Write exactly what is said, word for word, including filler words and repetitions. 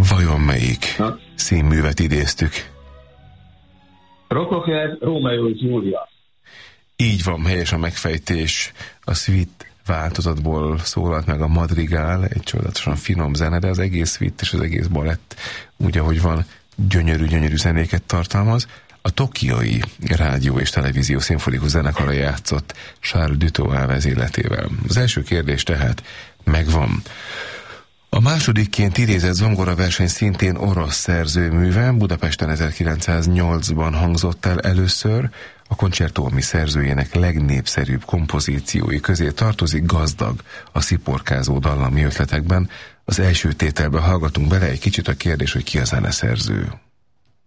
Vajon melyik Na? színművet idéztük? Prokofjev, Rómeó és Júlia. Így van, helyes a megfejtés. A suite változatból szólalt meg a madrigál, egy csodálatosan finom zene, de az egész suite és az egész balett, úgy ahogy van, gyönyörű-gyönyörű zenéket tartalmaz. A Tokiói Rádió és Televízió Szimfonikus Zenekara játszott Charles Duteau elvezéletével. Az első kérdés tehát megvan. A másodikként idézett zongoraverseny szintén orosz szerzőműve, Budapesten ezerkilencszáznyolcban hangzott el először, a Concerto, ami szerzőjének legnépszerűbb kompozíciói közé tartozik, gazdag a sziporkázó dallami ötletekben. Az első tételbe hallgatunk bele, egy kicsit a kérdés, hogy ki a zeneszerző.